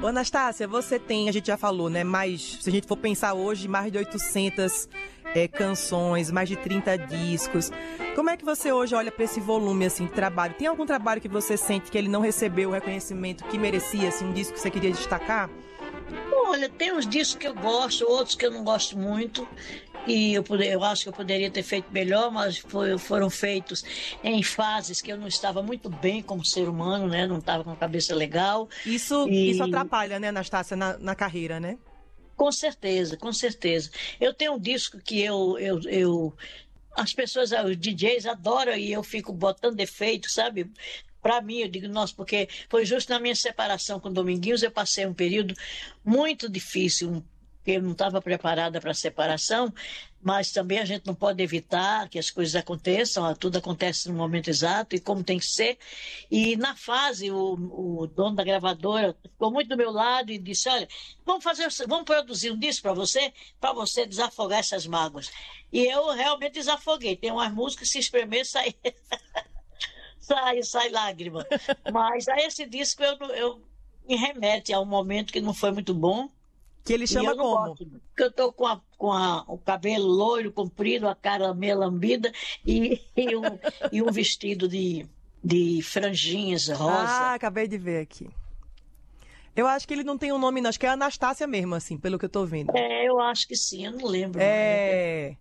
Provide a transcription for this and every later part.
Ô, Anastácia, você tem, a gente já falou, né, se a gente for pensar hoje, mais de 800 canções, mais de 30 discos. Como é que você hoje olha para esse volume, assim, de trabalho? Tem algum trabalho que você sente que ele não recebeu o reconhecimento que merecia, assim, um disco que você queria destacar? Olha, tem uns discos que eu gosto, outros que eu não gosto muito. E eu acho que eu poderia ter feito melhor, mas foram feitos em fases que eu não estava muito bem como ser humano, né? Não estava com a cabeça legal. Isso atrapalha, né, Anastácia, na carreira, né? Com certeza, com certeza. Eu tenho um disco que as pessoas, os DJs adoram e eu fico botando defeito, sabe? Para mim, eu digo, nossa, porque foi justo na minha separação com o Dominguinhos, eu passei um período muito difícil, porque eu não estava preparada para a separação, mas também a gente não pode evitar que as coisas aconteçam, tudo acontece no momento exato e como tem que ser. E na fase, o dono da gravadora ficou muito do meu lado e disse, olha, vamos produzir um disco para você desafogar essas mágoas. E eu realmente desafoguei. Tem umas músicas que se espremer, sai lágrima. Mas a esse disco eu me remete a um momento que não foi muito bom. Que ele chama como? Porque eu tô com o cabelo loiro, comprido, a cara meio lambida e um vestido de franjinhas rosa. Ah, acabei de ver aqui. Eu acho que ele não tem um nome, não. Acho que é Anastácia mesmo, assim, pelo que eu tô vendo. Eu acho que sim, eu não lembro. É.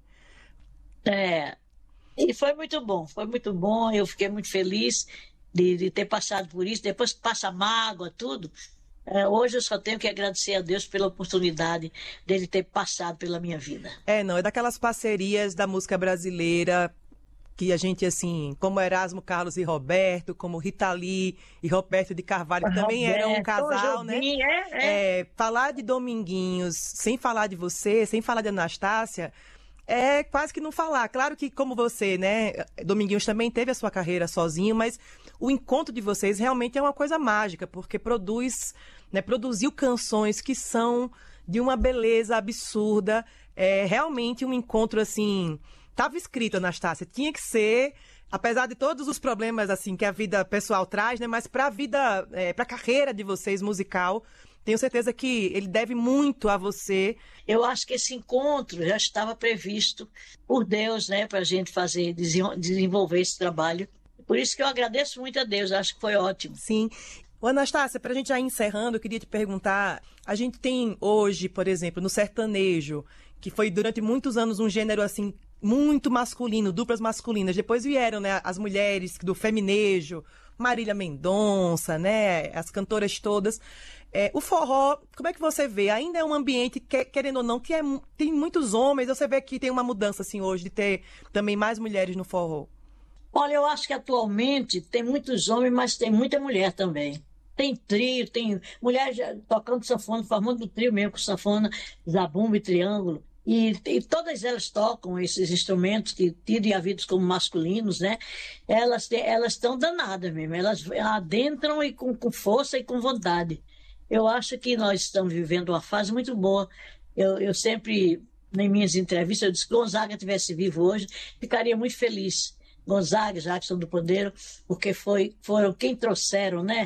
E foi muito bom, eu fiquei muito feliz de ter passado por isso, depois que passa mágoa, tudo. Hoje eu só tenho que agradecer a Deus pela oportunidade dele ter passado pela minha vida. Não, é daquelas parcerias da música brasileira que a gente, assim, como Erasmo Carlos e Roberto, como Rita Lee e Roberto de Carvalho, que também eram um casal, né? Falar de Dominguinhos, sem falar de você, sem falar de Anastácia, é quase que não falar. Claro que, como você, né, Dominguinhos também teve a sua carreira sozinho, mas o encontro de vocês realmente é uma coisa mágica, porque produziu canções que são de uma beleza absurda. É realmente um encontro, assim, estava escrito, Anastácia, tinha que ser, apesar de todos os problemas, assim, que a vida pessoal traz, né, mas para a vida, para a carreira de vocês musical, tenho certeza que ele deve muito a você. Eu acho que esse encontro já estava previsto por Deus, né, para a gente desenvolver esse trabalho. Por isso que eu agradeço muito a Deus, acho que foi ótimo. Sim. Ô, Anastácia, para a gente já ir encerrando, eu queria te perguntar, a gente tem hoje, por exemplo, no sertanejo, que foi durante muitos anos um gênero, assim, muito masculino, duplas masculinas. Depois vieram, né, as mulheres do feminejo, Marília Mendonça, né, as cantoras todas. O forró, como é que você vê? Ainda é um ambiente, querendo ou não, que tem muitos homens. Você vê que tem uma mudança, assim, hoje, de ter também mais mulheres no forró. Olha, eu acho que atualmente tem muitos homens, mas tem muita mulher também. Tem trio, tem mulher tocando sanfona, formando trio mesmo com sanfona, zabumba e triângulo. E todas elas tocam esses instrumentos que tiram havidos como masculinos, né? Elas estão danadas mesmo, elas adentram e com força e com vontade. Eu acho que nós estamos vivendo uma fase muito boa. Eu sempre, nas minhas entrevistas, eu disse que Gonzaga estivesse vivo hoje, ficaria muito feliz. Gonzaga, Jackson do Pandeiro, porque foram quem trouxeram, né,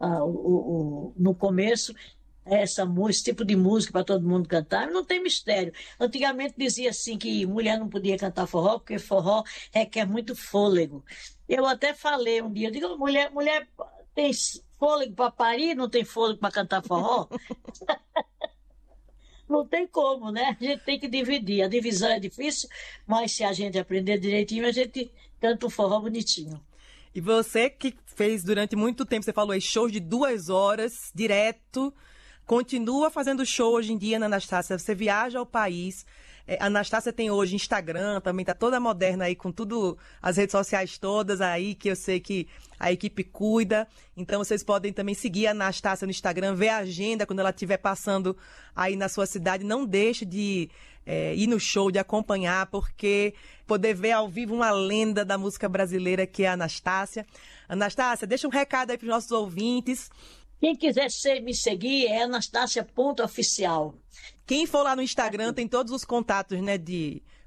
no começo, esse tipo de música para todo mundo cantar. Não tem mistério. Antigamente dizia assim que mulher não podia cantar forró, porque forró requer muito fôlego. Eu até falei um dia, eu digo, mulher tem fôlego para parir, não tem fôlego para cantar forró? Não tem como, né? A gente tem que dividir. A divisão é difícil, mas se a gente aprender direitinho, a gente canta um forró bonitinho. E você que fez durante muito tempo, você falou aí, shows de 2 horas, direto, continua fazendo show hoje em dia na Anastácia, você viaja ao país. A Anastácia tem hoje Instagram, também tá toda moderna aí com tudo, as redes sociais todas aí, que eu sei que a equipe cuida. Então vocês podem também seguir a Anastácia no Instagram, ver a agenda quando ela estiver passando aí na sua cidade. Não deixe de ir no show, de acompanhar, porque poder ver ao vivo uma lenda da música brasileira que é a Anastácia. Anastácia, deixa um recado aí para os nossos ouvintes. Quem quiser me seguir é Anastácia.oficial. Quem for lá no Instagram tem todos os contatos, né,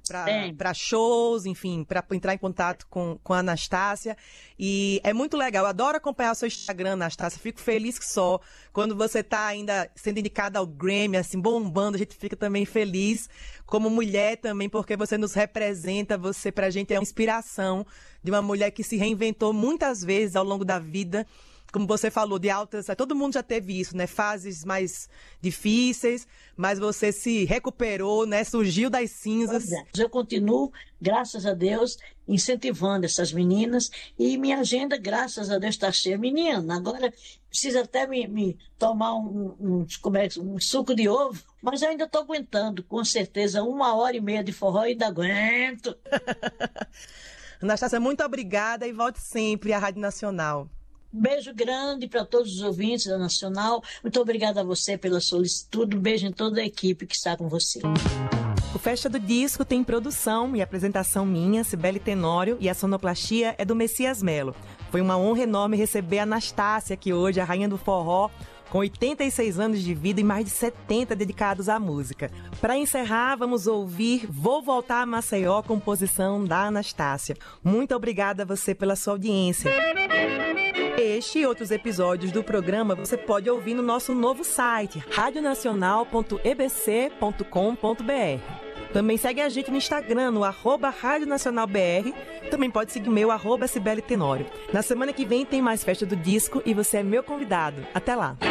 para shows, enfim, para entrar em contato com a Anastácia. E é muito legal, eu adoro acompanhar o seu Instagram, Anastácia, fico feliz que só. Quando você tá ainda sendo indicada ao Grammy, assim, bombando, a gente fica também feliz, como mulher também, porque você nos representa, você pra gente é uma inspiração de uma mulher que se reinventou muitas vezes ao longo da vida. Como você falou, de altas... Todo mundo já teve isso, né? Fases mais difíceis, mas você se recuperou, né? Surgiu das cinzas. Eu continuo, graças a Deus, incentivando essas meninas e minha agenda, graças a Deus, está cheia. Menina, agora precisa até me tomar um suco de ovo, mas eu ainda estou aguentando, com certeza, 1h30 de forró e ainda aguento. Anastácia, muito obrigada e volte sempre à Rádio Nacional. Um beijo grande para todos os ouvintes da Nacional. Muito obrigada a você pela solicitude. Um beijo em toda a equipe que está com você. O Festa do Disco tem produção e apresentação minha, Cibele Tenório, e a sonoplastia é do Messias Melo. Foi uma honra enorme receber a Anastácia aqui hoje, a rainha do forró, com 86 anos de vida e mais de 70 dedicados à música. Para encerrar, vamos ouvir Vou Voltar a Maceió, composição da Anastácia. Muito obrigada a você pela sua audiência. Este e outros episódios do programa você pode ouvir no nosso novo site, radionacional.ebc.com.br. Também segue a gente no Instagram, no @radionacionalbr. Também pode seguir o meu, @Cibele Tenório. Na semana que vem tem mais Festa do Disco e você é meu convidado. Até lá!